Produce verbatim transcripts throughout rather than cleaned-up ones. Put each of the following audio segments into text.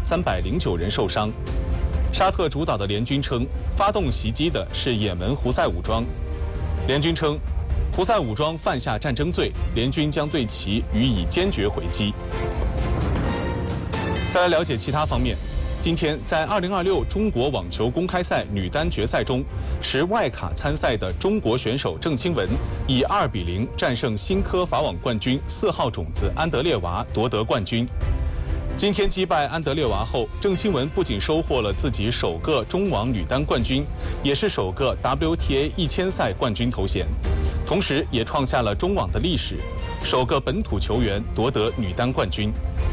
三百零九人受伤。沙特主导的联军称，发动袭击的是也门胡塞武装。联军称，胡塞武装犯下战争罪，联军将对其予以坚决回击。再来了解其他方面。今天在二零二六中国网球公开赛女单决赛中，持外卡参赛的中国选手郑钦文以二比零战胜新科法网冠军四号种子安德烈娃，夺得冠军。今天击败安德烈娃后，郑钦文不仅收获了自己首个中网女单冠军，也是首个 W T A 一千赛冠军头衔，同时也创下了中网的历史，首个本土球员夺得女单冠军。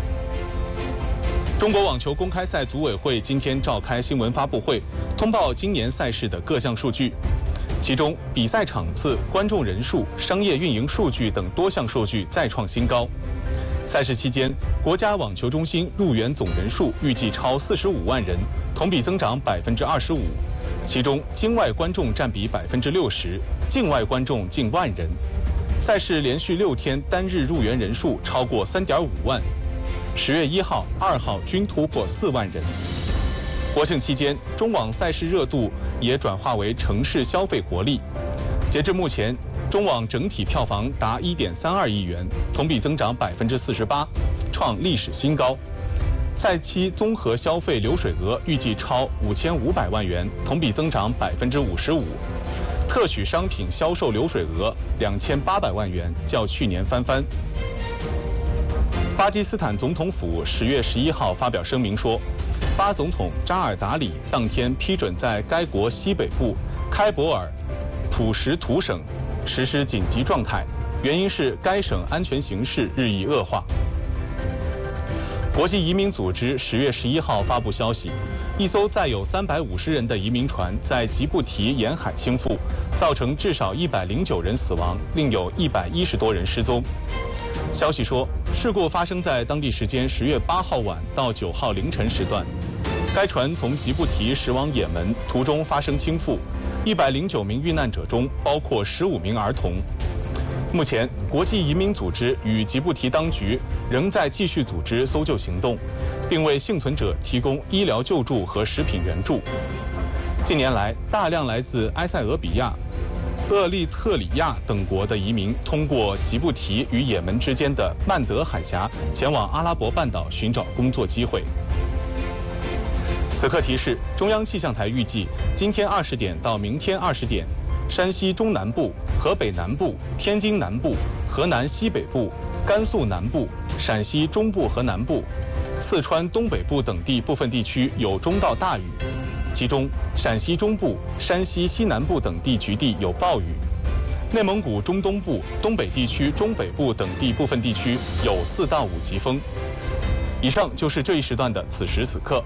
中国网球公开赛组委会今天召开新闻发布会，通报今年赛事的各项数据，其中比赛场次、观众人数、商业运营数据等多项数据再创新高。赛事期间，国家网球中心入园总人数预计超四十五万人，同比增长百分之二十五，其中京外观众占比百分之六十，境外观众近万人。赛事连续六天单日入园人数超过三点五万。十月一号、二号均突破四万人。国庆期间，中网赛事热度也转化为城市消费活力。截至目前，中网整体票房达一点三二亿元，同比增长百分之四十八，创历史新高。赛期综合消费流水额预计超五千五百万元，同比增长百分之五十五。特许商品销售流水额两千八百万元，较去年翻番。巴基斯坦总统府十月十一号发表声明说，巴总统扎尔达里当天批准在该国西北部开伯尔普什图省实施紧急状态，原因是该省安全形势日益恶化。国际移民组织十月十一号发布消息，一艘载有三百五十人的移民船在吉布提沿海倾覆，造成至少一百零九人死亡，另有一百一十多人失踪。消息说，事故发生在当地时间十月八号晚到九号凌晨时段。该船从吉布提驶往也门，途中发生倾覆，一百零九名遇难者中包括十五名儿童。目前，国际移民组织与吉布提当局仍在继续组织搜救行动，并为幸存者提供医疗救助和食品援助。近年来，大量来自埃塞俄比亚、厄立特里亚等国的移民通过吉布提与也门之间的曼德海峡前往阿拉伯半岛寻找工作机会。此刻提示：中央气象台预计今天二十点到明天二十点，山西中南部、河北南部、天津南部、河南西北部、甘肃南部、陕西中部和南部、四川东北部等地部分地区有中到大雨。其中，陕西中部、山西西南部等地局地有暴雨，内蒙古中东部、东北地区中北部等地部分地区有四到五级风。以上就是这一时段的此时此刻。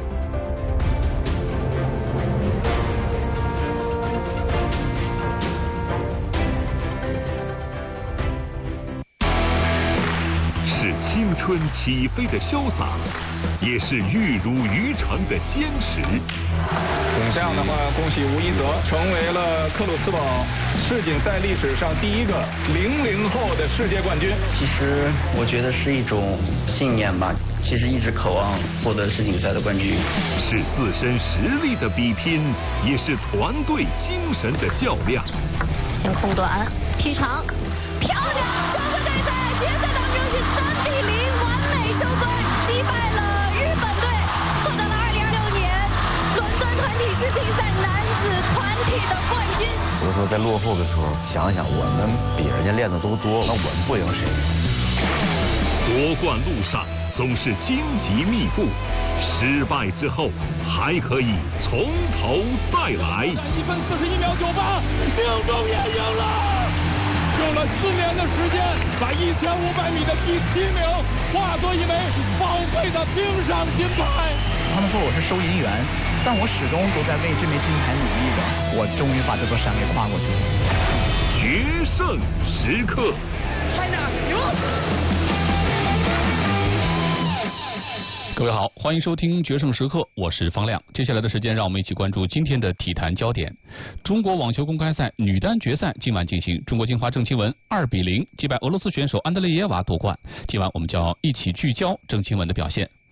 是青春起飞的潇洒，也是玉如渔场的坚持。 这样的话，恭喜吴一泽成为了克鲁斯堡世锦赛历史上第一个零零后的世界冠军。 其实我觉得是一种信念吧，其实一直渴望获得世锦赛的冠军。 是自身实力的比拼，也是团队精神的较量。 先空短劈长，漂亮！中国队在决赛当中是三比零完美收官，击败了日本队，获得了二零二六年伦敦团体世锦赛男子团体的冠军。 有的时候在落后的时候，想想我们比人家练的都多，那我们不赢谁？ 夺冠路上总是荆棘密布，失败之后还可以从头再来。 一分四十一秒九八，命中也赢了。用了四年的时间，把一千五百米的第七名化作一枚宝贵的冰上金牌。 他们说我是收银员，但我始终都在为这枚金牌努力着。我终于把这座山给跨过去了。 决胜时刻 ，China 赢了。 各位好，欢迎收听《决胜时刻》，我是方亮。接下来的时间，让我们一起关注今天的体坛焦点。中国网球公开赛女单决赛今晚进行，中国金花郑钦文二比零击败俄罗斯选手安德烈耶娃夺冠。今晚我们就要一起聚焦郑钦文的表现。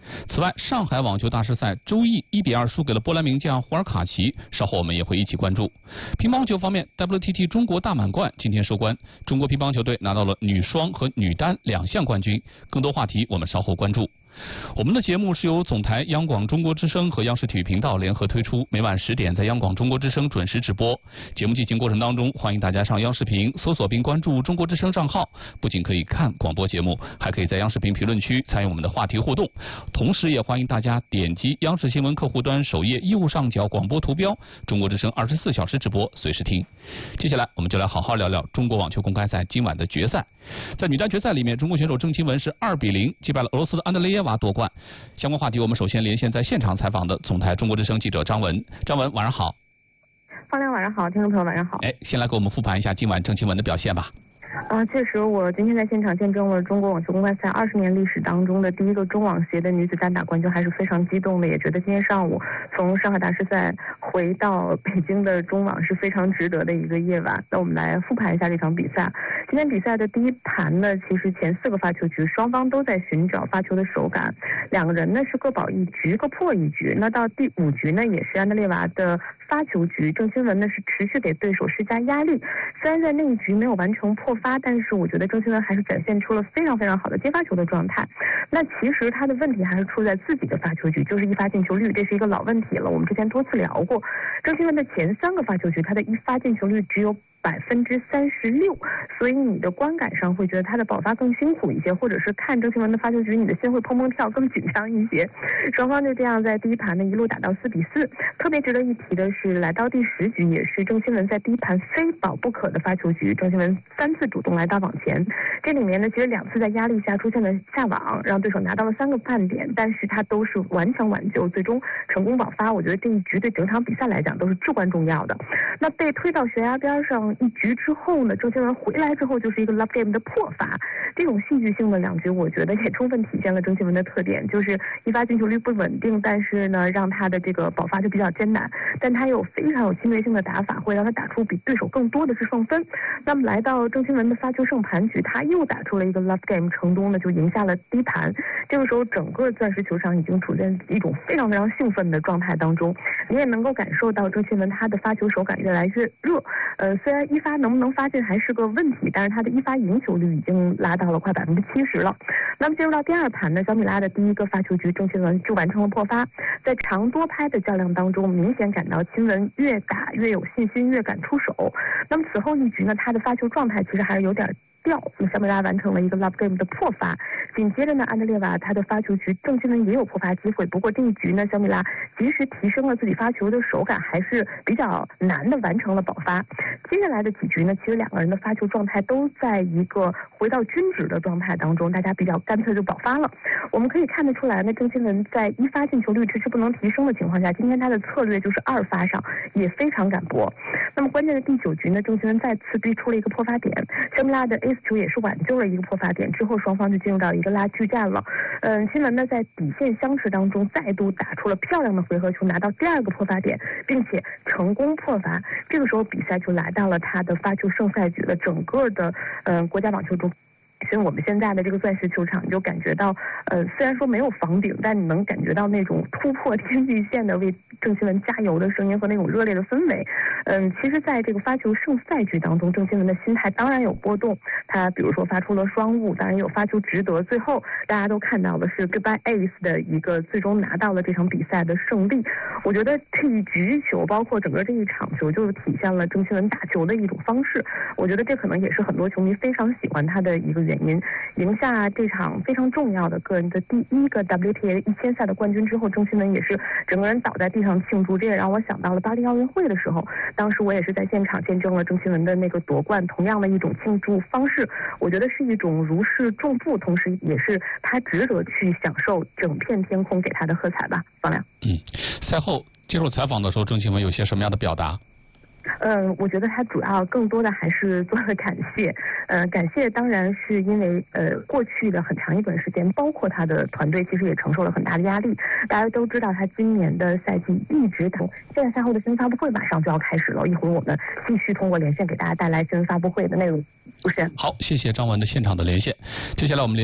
此外，上海网球大师赛周毅一比二输给了波兰名将胡尔卡奇，稍后我们也会一起关注。乒乓球方面 ，W T T 中国大满贯今天收官，中国乒乓球队拿到了女双和女单两项冠军。更多话题我们稍后关注。我们的节目是由总台央广中国之声和央视体育频道联合推出，每晚十点在央广中国之声准时直播。节目进行过程当中，欢迎大家上央视频搜索并关注中国之声账号，不仅可以看广播节目，还可以在央视频评论区参与我们的话题互动。同时也欢迎大家点击央视新闻客户端首页右上角广播图标，中国之声二十四小时直播，随时听。接下来我们就来好好聊聊中国网球公开赛今晚的决赛。在女单决赛里面，中国选手郑钦文是二比零击败了俄罗斯的安德烈耶娃夺冠。相关话题我们首先连线在现场采访的总台中国之声记者张文。张文，晚上好。 方亮晚上好，听众朋友晚上好。 哎，先来给我们复盘一下今晚郑钦文的表现吧。 啊，确实，我今天在现场见证了中国网球公开赛二十年历史当中的第一个中网协的女子单打冠军，还是非常激动的，也觉得今天上午从上海大师赛回到北京的中网是非常值得的一个夜晚。那我们来复盘一下这场比赛。今天比赛的第一盘呢，其实前四个发球局双方都在寻找发球的手感，两个人呢是各保一局，各破一局。那到第五局呢，也是安德烈娃的发球局，郑钦文呢是持续给对手施加压力，虽然在那一局没有完成破发，但是我觉得郑钦文还是展现出了非常非常好的接发球的状态。那其实他的问题还是出在自己的发球局，就是一发进球率，这是一个老问题了，我们之前多次聊过。郑钦文的前三个发球局，他的一发进球率只有百分之三十六，所以你的观感上会觉得他的保发更辛苦一些，或者是看郑钦文的发球局，你的心会砰砰跳，更紧张一些。双方就这样在第一盘呢一路打到四比四。特别值得一提的是，来到第十局也是郑钦文在第一盘非保不可的发球局，郑钦文三次主动来到网前，这里面呢其实两次在压力下出现了下网，让对手拿到了三个半点，但是他都是顽强挽救，最终成功保发。我觉得这一局对整场比赛来讲都是至关重要的。那被推到悬崖边上一局之后呢，郑钦文回来之后就是一个 love game 的破发，这种戏剧性的两局，我觉得也充分体现了郑钦文的特点，就是一发进球率不稳定，但是呢，让他的这个保发就比较艰难，但他有非常有侵略性的打法，会让他打出比对手更多的是双分。那么来到郑钦文的发球胜盘局，他又打出了一个 love game， 成功的就赢下了第一盘。这个时候，整个钻石球场已经处在一种非常非常兴奋的状态当中，你也能够感受到郑钦文他的发球手感越来越热。呃，虽然一发能不能发进还是个问题，但是他的一发赢球率已经拉到了快百分之七十了。那么进入到第二盘呢，小米拉的第一个发球局，郑钦文就完成了破发。在长多拍的较量当中，明显感到钦文越打越有信心，越敢出手。那么此后一局呢，他的发球状态其实还是有点掉，那小米拉完成了一个 love game 的破发。紧接着呢，安德烈娃他的发球局，郑钦文也有破发机会，不过这一局呢，小米拉及时提升了自己发球的手感，还是比较难的完成了保发。接下来的几局呢，其实两个人的发球状态都在一个回到均值的状态当中，大家比较干脆就保发了。我们可以看得出来呢，郑钦文在一发进球率迟迟不能提升的情况下，今天他的策略就是二发上也非常敢搏。那么关键的第九局呢，郑钦文再次逼出了一个破发点，小米拉的 ace 球也是挽救了一个破发点，之后双方就进入到一个拉锯战了。嗯，钦文呢在底线相持当中再度打出了漂亮的回合球，拿到第二个破发点，并且成功破发。这个时候比赛就来到了他的发球胜赛局了。整个的嗯国家网球中，其实我们现在的这个钻石球场，你就感觉到，呃，虽然说没有房顶，但你能感觉到那种突破天际线的为郑钦文加油的声音和那种热烈的氛围。嗯，其实在这个发球胜赛局当中，郑钦文的心态当然有波动，他比如说发出了双误，当然也有发球值得，最后大家都看到的是 goodbye ace 的一个最终拿到了这场比赛的胜利。我觉得这一局球，包括整个这一场球，就体现了郑钦文打球的一种方式。我觉得这可能也是很多球迷非常喜欢他的一个原因。赢下这场非常重要的个人的第一个 W T A 一千赛的冠军之后，郑钦文也是整个人倒在地上庆祝，这也让我想到了巴黎奥运会的时候，当时我也是在现场见证了郑钦文的那个夺冠，同样的一种庆祝方式，我觉得是一种如释重负，同时也是他值得去享受整片天空给他的喝彩吧。方亮。 嗯，赛后接受采访的时候，郑钦文有些什么样的表达？ 嗯，我觉得他主要更多的还是做了感谢，呃，感谢当然是因为呃过去的很长一段时间，包括他的团队其实也承受了很大的压力。大家都知道他今年的赛季一直等，现在赛后的新闻发布会马上就要开始了，一会儿我们继续通过连线给大家带来新闻发布会的内容。主持人， 好，谢谢张文的现场的连线，接下来我们连。